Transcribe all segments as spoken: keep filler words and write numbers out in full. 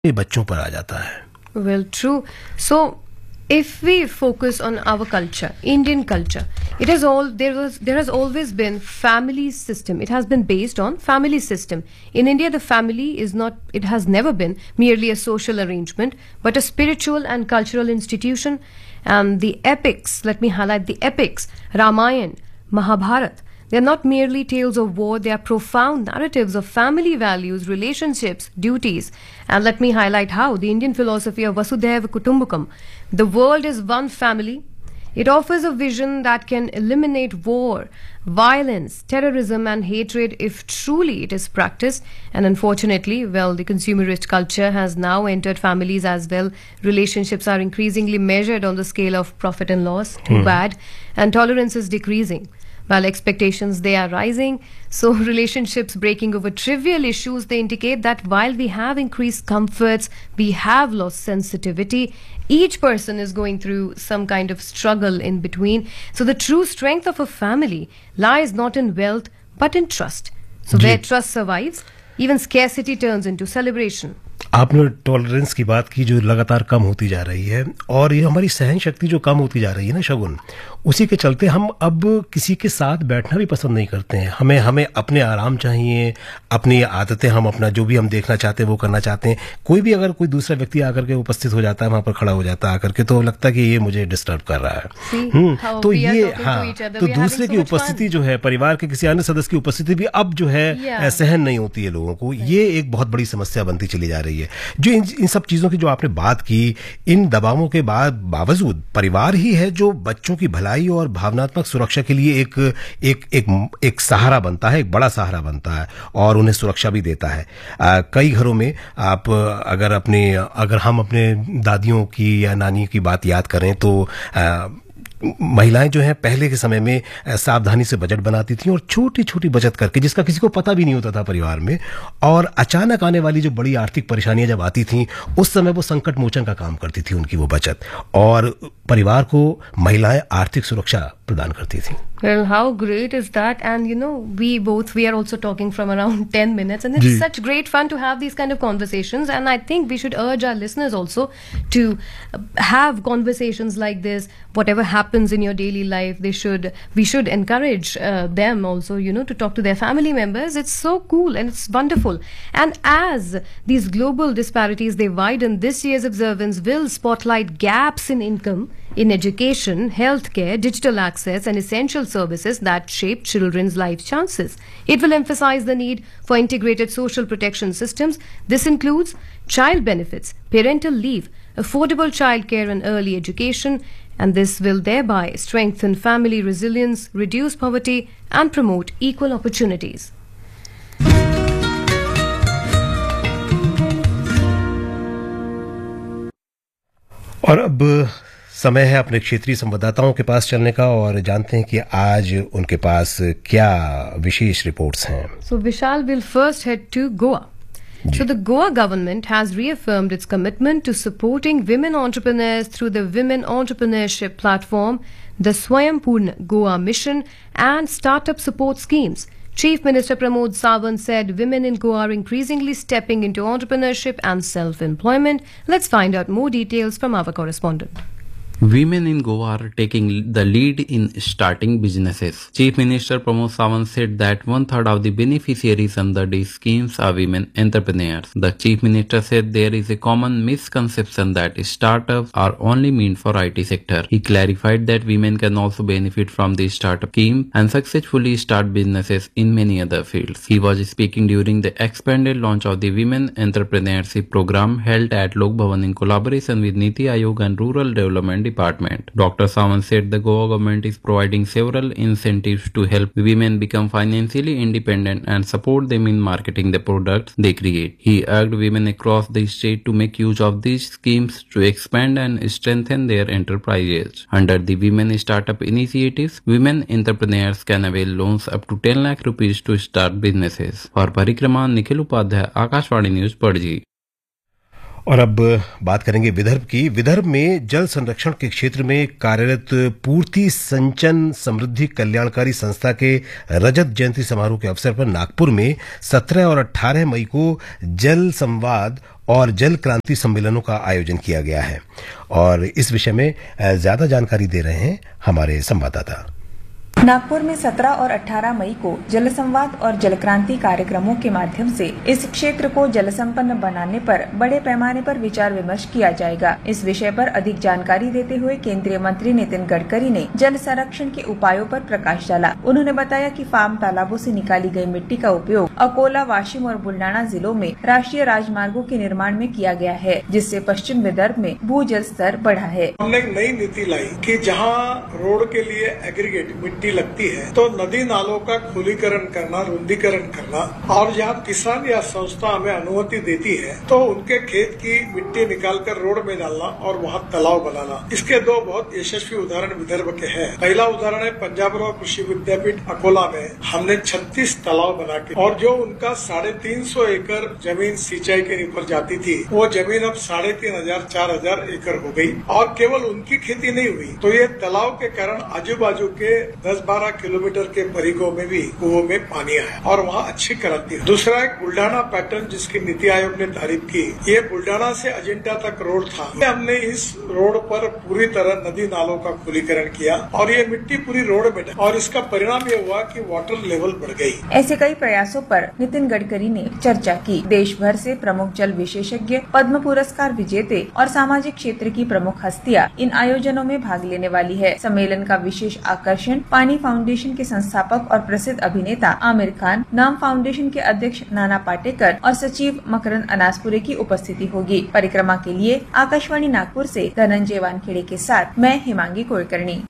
ये बच्चों पर आ जाता है. Well, true. So, if we focus on our culture, Indian culture, it has all there was there has always been family system. It has been based on family system. In India, the family is not. It has never been merely a social arrangement, but a spiritual and cultural institution. And the epics. Let me highlight the epics: Ramayana, Mahabharata. They are not merely tales of war, they are profound narratives of family values, relationships, duties. And let me highlight how the Indian philosophy of Vasudhaiva Kutumbakam, the world is one family. It offers a vision that can eliminate war, violence, terrorism and hatred if truly it is practiced. And unfortunately, well, the consumerist culture has now entered families as well. Relationships are increasingly measured on the scale of profit and loss, too Hmm. bad, and tolerance is decreasing. While expectations, they are rising. So relationships breaking over trivial issues, they indicate that while we have increased comforts, we have lost sensitivity. Each person is going through some kind of struggle in between. So the true strength of a family lies not in wealth, but in trust. So ji. where trust survives, even scarcity turns into celebration. आपने tolerance की बात की जो लगातार कम होती जा रही है, और ये हमारी सहन शक्ति जो कम होती जा रही है ना शगुन, उसी के चलते हम अब किसी के साथ बैठना भी पसंद नहीं करते हैं. हमें हमें अपने आराम चाहिए, अपनी आदतें, हम अपना जो भी हम देखना चाहते हैं वो करना चाहते हैं. कोई भी अगर कोई दूसरा व्यक्ति आकर के उपस्थित हो जाता है, वहां पर खड़ा हो जाता है आकर के, तो लगता है कि ये मुझे डिस्टर्ब कर रहा है. See, how तो we are ये talking to हाँ, each other. तो We are having दूसरे so की much उपस्थिति fun. जो है, परिवार के किसी अन्य सदस्य की उपस्थिति भी अब जो है Yeah. सहन नहीं होती है लोगों को. ये एक बहुत बड़ी समस्या बनती चली जा रही है. जो इन, इन सब चीजों की जो आपने बात की, इन दबावों के बाद बावजूद परिवार ही है जो बच्चों की भलाई और भावनात्मक सुरक्षा के लिए एक एक एक एक सहारा बनता है, एक बड़ा सहारा बनता है, और उन्हें सुरक्षा भी देता है. आ, कई घरों में आप अगर अपने अगर हम अपने दादियों की या नानी की बात याद करें तो आ, महिलाएं जो है पहले के समय में सावधानी से बजट बनाती थी, और छोटी छोटी बचत करके, जिसका किसी को पता भी नहीं होता था परिवार में, और अचानक आने वाली जो बड़ी आर्थिक परेशानियां जब आती थीं, उस समय वो संकट मोचन का काम करती थी उनकी वो बचत, और परिवार को महिलाएं आर्थिक सुरक्षा प्रदान करती थी. Well, how great is that? And you know, we both, we are also talking from around ten minutes, and it's Ji. such great fun to have these kind of conversations. And I think we should urge our listeners also to uh, have conversations like this. Whatever happens in your daily life, they should, we should encourage uh, them also, you know, to talk to their family members. It's so cool and it's wonderful. And as these global disparities, they widen, this year's observance will spotlight gaps in income, in education, healthcare, digital access, and essential services that shape children's life chances. It will emphasize the need for integrated social protection systems. This includes child benefits, parental leave, affordable childcare, and early education. And this will thereby strengthen family resilience, reduce poverty, and promote equal opportunities. और अब समय है अपने क्षेत्रीय संवाददाताओं के पास चलने का, और जानते हैं कि आज उनके पास क्या विशेष रिपोर्ट्स हैं. So Vishal will first head to Goa. So the Goa government has reaffirmed its commitment to supporting women entrepreneurs through the Women Entrepreneurship Platform, the Swayambhurna Goa Mission, and startup support schemes. Chief Minister Pramod Sawant said women in Goa are increasingly stepping into entrepreneurship and self-employment. Let's find out more details from our correspondent. Women in Goa are taking the lead in starting businesses. Chief Minister Pramod Sawant said that one third of the beneficiaries under these schemes are women entrepreneurs. The Chief Minister said there is a common misconception that startups are only meant for I T sector. He clarified that women can also benefit from the startup scheme and successfully start businesses in many other fields. He was speaking during the expanded launch of the Women Entrepreneurship Program held at Lok Bhavan in collaboration with Niti Aayog and Rural Development Department. Doctor Sawant said the Goa government is providing several incentives to help women become financially independent and support them in marketing the products they create. He urged women across the state to make use of these schemes to expand and strengthen their enterprises. Under the Women Startup Initiatives, women entrepreneurs can avail loans up to ten lakh rupees to start businesses. For Parikrama, Nikhil Upadhyay, Akashvani News, Padji. और अब बात करेंगे विदर्भ की। विदर्भ में जल संरक्षण के क्षेत्र में कार्यरत पूर्ति संचन समृद्धि कल्याणकारी संस्था के रजत जयंती समारोह के अवसर पर नागपुर में सत्रह और अठारह मई को जल संवाद और जल क्रांति सम्मेलनों का आयोजन किया गया है। और इस विषय में ज्यादा जानकारी दे रहे हैं हमारे संवाददाता। नागपुर में सत्रह और अठारह मई को जल संवाद और जल क्रांति कार्यक्रमों के माध्यम से इस क्षेत्र को जल संपन्न बनाने पर बड़े पैमाने पर विचार विमर्श किया जाएगा। इस विषय पर अधिक जानकारी देते हुए केंद्रीय मंत्री नितिन गडकरी ने जल संरक्षण के उपायों पर प्रकाश डाला। उन्होंने बताया कि फार्म तालाबों से निकाली गई मिट्टी का उपयोग अकोला, वाशिम और बुल्डाना जिलों में राष्ट्रीय राजमार्गों के निर्माण में किया गया है, जिससे पश्चिम विदर्भ में भू जल स्तर बढ़ा है। हमने एक नई नीति लाई कि जहाँ रोड के लिए एग्रीगेट मिट्टी लगती है तो नदी नालों का खुलीकरण करना, रुंदीकरण करना, और जहाँ किसान या संस्था हमें अनुमति देती है तो उनके खेत की मिट्टी निकालकर रोड में डालना और वहाँ तालाब बनाना। इसके दो बहुत यशस्वी उदाहरण विदर्भ के हैं। पहला उदाहरण है पंजाब कृषि विद्यापीठ अकोला में हमने छत्तीस तालाब बना के, और जो उनका साढ़े तीन सौ एकड़ जमीन सिंचाई के ऊपर जाती थी वो जमीन अब साढ़े तीन हजार चार हजार एकड़ हो गई, और केवल उनकी खेती नहीं हुई। तो ये तालाब के कारण आजू बाजू के दस बारह किलोमीटर के परिघों में भी कुओं में पानी आया और वहाँ अच्छी क्रांति हुई। दूसरा एक बुल्डाना पैटर्न जिसकी नीति आयोग ने तारीफ की। ये बुल्डाना से अजिंठा तक रोड था। हमने इस रोड पर पूरी तरह नदी नालों का खुलीकरण किया और ये मिट्टी पूरी रोड में, और इसका परिणाम ये हुआ कि वाटर लेवल बढ़ गई। ऐसे कई प्रयासों पर नितिन गडकरी ने चर्चा की। देश भर से प्रमुख जल विशेषज्ञ, पद्म पुरस्कार विजेते और सामाजिक क्षेत्र की प्रमुख हस्तियां इन आयोजनों में भाग लेने वाली है। सम्मेलन का विशेष आकर्षण पानी फाउंडेशन के संस्थापक और प्रसिद्ध अभिनेता आमिर खान, नाम फाउंडेशन के अध्यक्ष नाना पाटेकर और सचिव मकरंद अनासपुरे की उपस्थिति होगी। परिक्रमा के लिए आकाशवाणी नागपुर से धनंजय वानखेड़े के साथ मैं Himangi Kulkarni.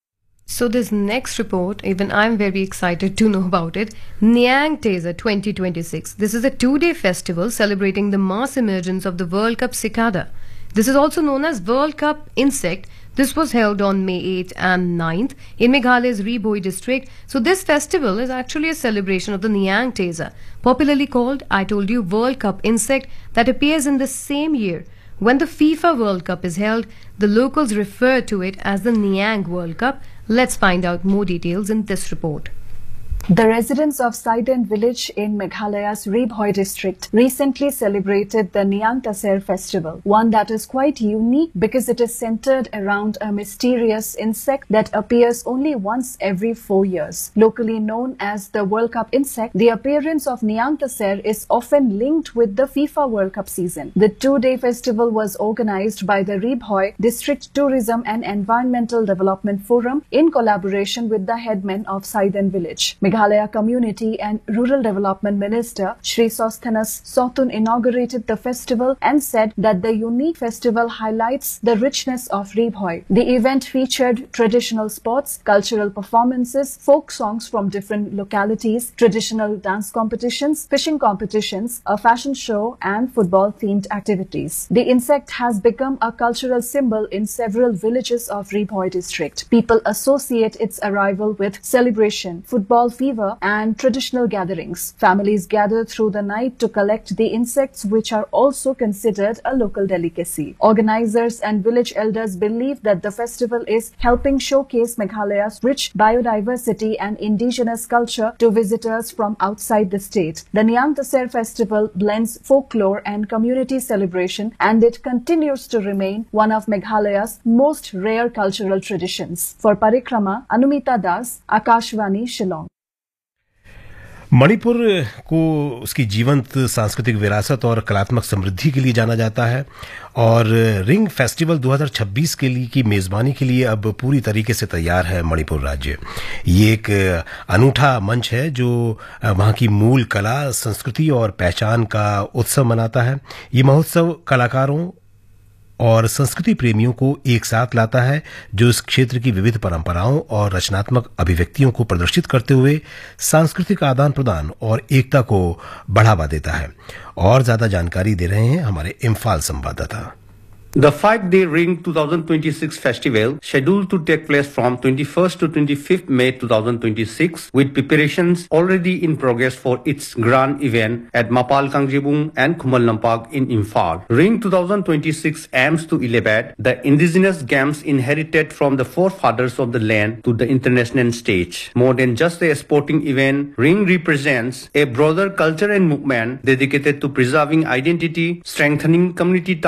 So this next report, even I'm very excited to know about it. Nyang Taser twenty twenty-six. This is a two-day festival celebrating the mass emergence of the World Cup cicada. This is also known as World Cup insect. This was held on May eighth and ninth in Meghalaya's Rebhoi district. So this festival is actually a celebration of the Nyang Taser, popularly called, I told you, World Cup insect, that appears in the same year. When the FIFA World Cup is held, the locals refer to it as the Nyang World Cup. Let's find out more details in this report. The residents of Saiden village in Meghalaya's Rebhoi district recently celebrated the Nyang Taser festival, one that is quite unique because it is centered around a mysterious insect that appears only once every four years. Locally known as the World Cup insect, the appearance of Nyang Taser is often linked with the FIFA World Cup season. The two-day festival was organized by the Rebhoi District Tourism and Environmental Development Forum in collaboration with the headmen of Saiden village. Meghalaya Community and Rural Development Minister Shri Sosthanas Sotun inaugurated the festival and said that the unique festival highlights the richness of Rebhoi. The event featured traditional sports, cultural performances, folk songs from different localities, traditional dance competitions, fishing competitions, a fashion show and football-themed activities. The insect has become a cultural symbol in several villages of Rebhoi district. People associate its arrival with celebration, football fever and traditional gatherings. Families gather through the night to collect the insects, which are also considered a local delicacy. Organizers and village elders believe that the festival is helping showcase Meghalaya's rich biodiversity and indigenous culture to visitors from outside the state. The Nyang Taser festival blends folklore and community celebration, and it continues to remain one of Meghalaya's most rare cultural traditions. For Parikrama, Anumita Das, Akashvani, Shillong. Manipur को उसकी जीवंत सांस्कृतिक विरासत और कलात्मक समृद्धि के लिए जाना जाता है, और रिंग फेस्टिवल दो हज़ार छब्बीस के लिए की मेजबानी के लिए अब पूरी तरीके से तैयार है मणिपुर राज्य। ये एक अनूठा मंच है जो वहाँ की मूल कला, संस्कृति और पहचान का उत्सव मनाता है। ये महोत्सव कलाकारों और संस्कृति प्रेमियों को एक साथ लाता है, जो इस क्षेत्र की विविध परंपराओं और रचनात्मक अभिव्यक्तियों को प्रदर्शित करते हुए सांस्कृतिक आदान प्रदान और एकता को बढ़ावा देता है। और ज्यादा जानकारी दे रहे हैं हमारे इम्फाल संवाददाता। The five-day Ring twenty twenty-six festival, scheduled to take place from twenty-first to twenty-fifth May twenty twenty-six, with preparations already in progress for its grand event at Mapal Kangjebung and Khumal Lampak in Imphal. Ring twenty twenty-six aims to elevate the indigenous games inherited from the forefathers of the land to the international stage. More than just a sporting event, Ring represents a broader culture and movement dedicated to preserving identity, strengthening community